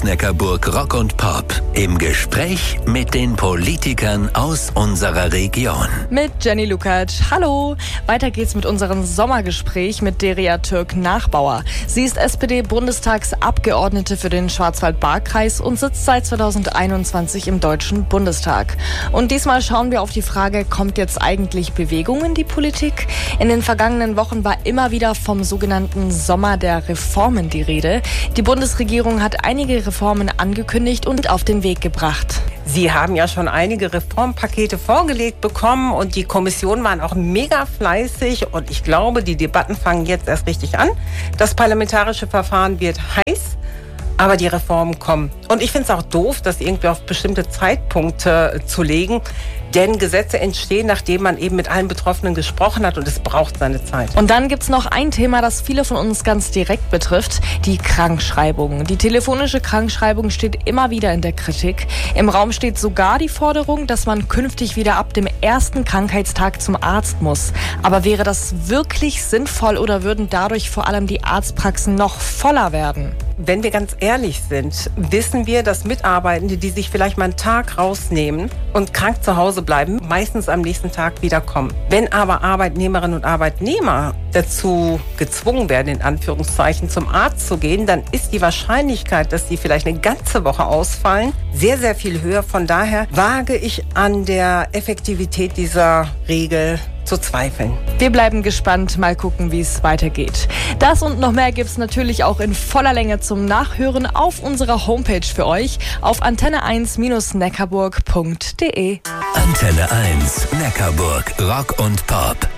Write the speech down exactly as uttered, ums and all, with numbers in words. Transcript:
Neckarburg Rock und Pop. Im Gespräch mit den Politikern aus unserer Region. Mit Jenny Lukacs. Hallo. Weiter geht's mit unserem Sommergespräch mit Derya Türk-Nachbauer. Sie ist S P D-Bundestagsabgeordnete für den Schwarzwald-Baar-Kreis und sitzt seit zweitausendeinundzwanzig im Deutschen Bundestag. Und diesmal schauen wir auf die Frage, kommt jetzt eigentlich Bewegung in die Politik? In den vergangenen Wochen war immer wieder vom sogenannten Sommer der Reformen die Rede. Die Bundesregierung hat einige Reformen angekündigt und auf den Weg gebracht. Sie haben ja schon einige Reformpakete vorgelegt bekommen und die Kommissionen waren auch mega fleißig und ich glaube, die Debatten fangen jetzt erst richtig an. Das parlamentarische Verfahren wird heiß, aber die Reformen kommen. Und ich finde es auch doof, das irgendwie auf bestimmte Zeitpunkte zu legen, denn Gesetze entstehen, nachdem man eben mit allen Betroffenen gesprochen hat und es braucht seine Zeit. Und dann gibt's noch ein Thema, das viele von uns ganz direkt betrifft, die Krankschreibung. Die telefonische Krankschreibung steht immer wieder in der Kritik. Im Raum steht sogar die Forderung, dass man künftig wieder ab dem ersten Krankheitstag zum Arzt muss. Aber wäre das wirklich sinnvoll oder würden dadurch vor allem die Arztpraxen noch voller werden? Wenn wir ganz ehrlich sind, wissen wir, dass Mitarbeitende, die sich vielleicht mal einen Tag rausnehmen und krank zu Hause bleiben, meistens am nächsten Tag wiederkommen. Wenn aber Arbeitnehmerinnen und Arbeitnehmer dazu gezwungen werden, in Anführungszeichen zum Arzt zu gehen, dann ist die Wahrscheinlichkeit, dass sie vielleicht eine ganze Woche ausfallen, sehr, sehr viel höher. Von daher wage ich an der Effektivität dieser Regel zu zweifeln. Wir bleiben gespannt, mal gucken, wie es weitergeht. Das und noch mehr gibt's natürlich auch in voller Länge zum Nachhören auf unserer Homepage für euch auf antenne eins neckarburg punkt de. Antenne eins Neckarburg Rock und Pop.